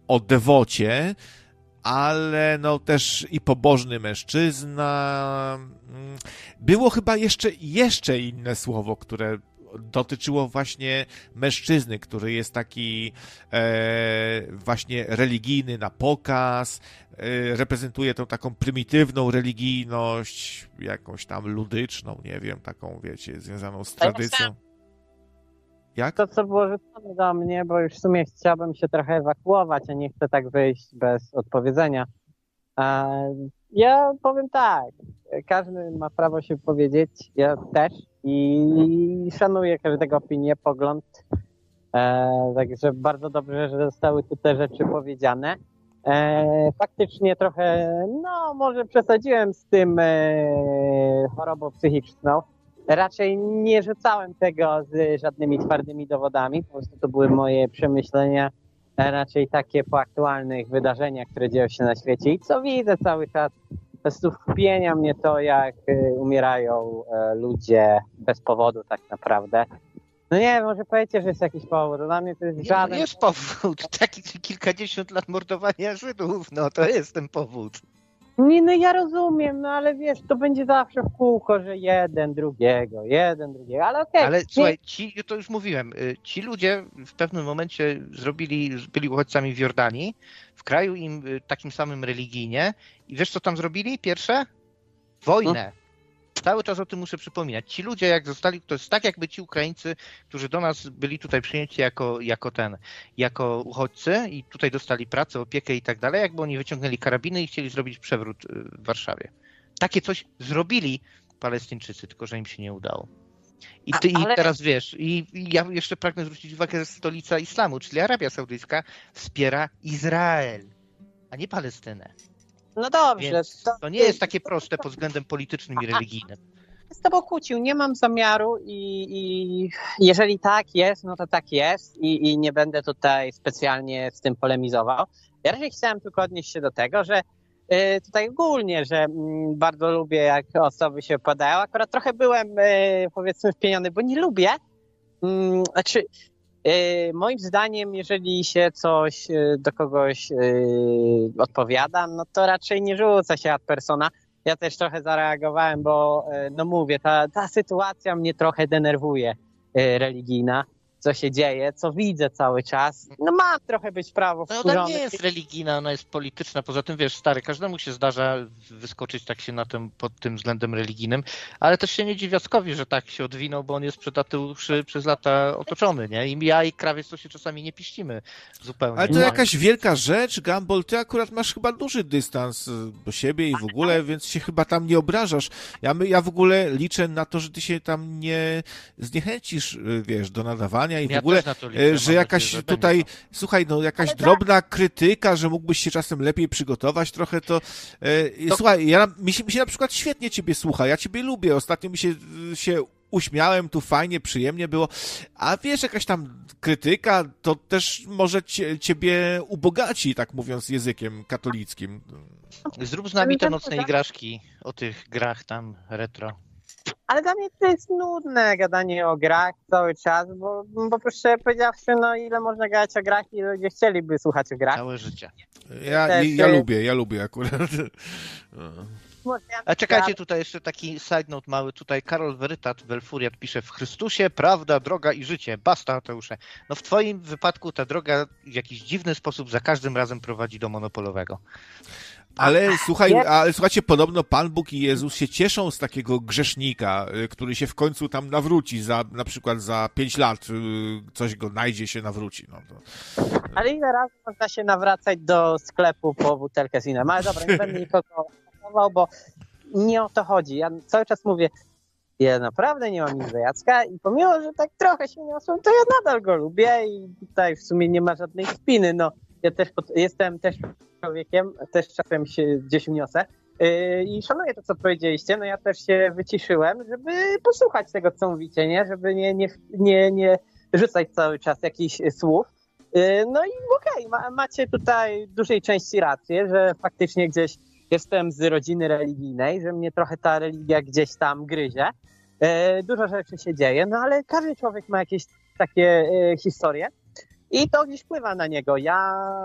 o dewocie, ale no też i pobożny mężczyzna. Było chyba jeszcze inne słowo, które dotyczyło właśnie mężczyzny, który jest taki właśnie religijny na pokaz, reprezentuje tą taką prymitywną religijność, jakąś tam ludyczną, nie wiem, taką, wiecie, związaną z tradycją. Jak? To, co było rzucone do mnie, bo już w sumie chciałbym się trochę ewakuować, a nie chcę tak wyjść bez odpowiedzenia. Ja powiem tak, każdy ma prawo się powiedzieć, ja też i szanuję każdego opinię, pogląd. Także bardzo dobrze, że zostały tu te rzeczy powiedziane. Faktycznie trochę, no może przesadziłem z tym chorobą psychiczną. Raczej nie rzucałem tego z żadnymi twardymi dowodami, po prostu to były moje przemyślenia, raczej takie po aktualnych wydarzeniach, które dzieją się na świecie i co widzę cały czas. Po prostu wpienia mnie to, jak umierają ludzie bez powodu tak naprawdę. No nie, może powiecie, że jest jakiś powód, dla mnie to jest żaden... Jest powód, taki kilkadziesiąt lat mordowania Żydów, no to jest ten powód. Nie, no ja rozumiem, no ale wiesz, to będzie zawsze w kółko, że jeden drugiego, ale okej. Ale słuchaj, to już mówiłem, ci ludzie w pewnym momencie byli uchodźcami w Jordanii, w kraju im takim samym religijnie i wiesz co tam zrobili pierwsze? Wojnę. Cały czas o tym muszę przypominać. Ci ludzie jak zostali, to jest tak jakby ci Ukraińcy, którzy do nas byli tutaj przyjęci jako uchodźcy i tutaj dostali pracę, opiekę i tak dalej, jakby oni wyciągnęli karabiny i chcieli zrobić przewrót w Warszawie. Takie coś zrobili Palestyńczycy, tylko że im się nie udało. I teraz wiesz, i ja jeszcze pragnę zwrócić uwagę, że stolica islamu, czyli Arabia Saudyjska, wspiera Izrael, a nie Palestynę. No dobrze. Więc to nie jest takie proste pod względem politycznym i religijnym. Z tobą kłócił, nie mam zamiaru i jeżeli tak jest, no to tak jest i nie będę tutaj specjalnie z tym polemizował. Ja raczej chciałem tylko odnieść się do tego, że tutaj ogólnie, że bardzo lubię, jak osoby się opadają. Akurat trochę byłem, powiedzmy, wpieniony, bo nie lubię. Moim zdaniem, jeżeli się coś do kogoś odpowiada, no to raczej nie rzuca się ad persona. Ja też trochę zareagowałem, bo no mówię, ta sytuacja mnie trochę denerwuje religijna. Co się dzieje, co widzę cały czas. No mam trochę być prawo wkurzony. No ona nie jest religijna, ona jest polityczna. Poza tym, wiesz, stary, każdemu się zdarza wyskoczyć tak się pod tym względem religijnym, ale też się nie dziwi Jackowi, że tak się odwinął, bo on jest przez lata otoczony, nie? I ja i krawiec to się czasami nie piścimy zupełnie. Ale to jakaś wielka rzecz, Gumball, ty akurat masz chyba duży dystans do siebie i w ogóle, więc się chyba tam nie obrażasz. Ja w ogóle liczę na to, że ty się tam nie zniechęcisz, wiesz, do nadawania i w ogóle, liczę, że jakaś tutaj, słuchaj, no jakaś drobna krytyka, że mógłbyś się czasem lepiej przygotować trochę, to słuchaj, mi się na przykład świetnie ciebie słucha, ja ciebie lubię, ostatnio mi się uśmiałem, tu fajnie, przyjemnie było, a wiesz, jakaś tam krytyka, to też może ciebie ubogaci, tak mówiąc językiem katolickim. Zrób z nami te nocne igraszki o tych grach tam retro. Ale dla mnie to jest nudne gadanie o grach cały czas, bo proszę powiedziawszy, no ile można gadać o grach i ludzie chcieliby słuchać o grach. Całe życie. Ja lubię akurat. A czekajcie, tutaj jeszcze taki side note mały. Tutaj Karol Werytat, Welfuriat pisze: w Chrystusie prawda, droga i życie. Basta, Mateusze. No w twoim wypadku ta droga w jakiś dziwny sposób za każdym razem prowadzi do monopolowego. Ale słuchajcie, podobno Pan Bóg i Jezus się cieszą z takiego grzesznika, który się w końcu tam nawróci, na przykład za 5 lat coś go znajdzie, się nawróci. No to... Ale ile razy można się nawracać do sklepu po butelkę z winem? Ale dobra, nie będę nikogo atakował, bo nie o to chodzi. Ja cały czas mówię, ja naprawdę nie mam nic do Jacka i pomimo, że tak trochę się niosłem, to ja nadal go lubię i tutaj w sumie nie ma żadnej spiny. No, ja też jestem też człowiekiem, też czasem się gdzieś uniosę i szanuję to, co powiedzieliście. No ja też się wyciszyłem, żeby posłuchać tego, co mówicie, nie? Żeby nie rzucać cały czas jakichś słów. No i okej, macie tutaj w dużej części rację, że faktycznie gdzieś jestem z rodziny religijnej, że mnie trochę ta religia gdzieś tam gryzie. Dużo rzeczy się dzieje, no ale każdy człowiek ma jakieś takie historie i to gdzieś wpływa na niego. Ja